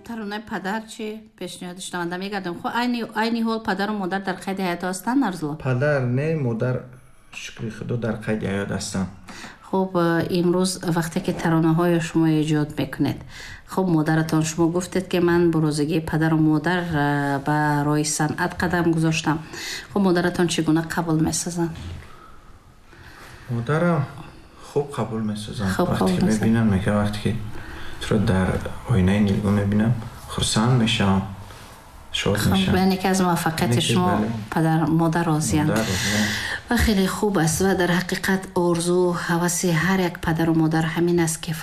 таронаи падар чӣ пешниҳоди шунаванда мегардем? Хо айни ҳол падару модар дар қайди ҳаёт ҳастанд Арзулло? Падар не, модар шукри худо дар қайди ҳаёт ҳастанд. خب امروز وقتی که ترانه‌های شما ایجاد میکنید، خب مادرتان شما گفتید که من بروزگی پدر و مادر برای صنعت قدم گذاشتم. خب مادرتان چگونه قبول میسازن؟ مادرم خوب قبول میسازن. وقتی که میبینم میگه وقتی که تو در آینه نگاه میبینم خرسند میشم، شاد میشم. یعنی که از موفقیت شما پدر مادر راضی‌اند. و خیلی خوب است و در حقیقت آرزو هوس هر یک پدر و مادر همین است که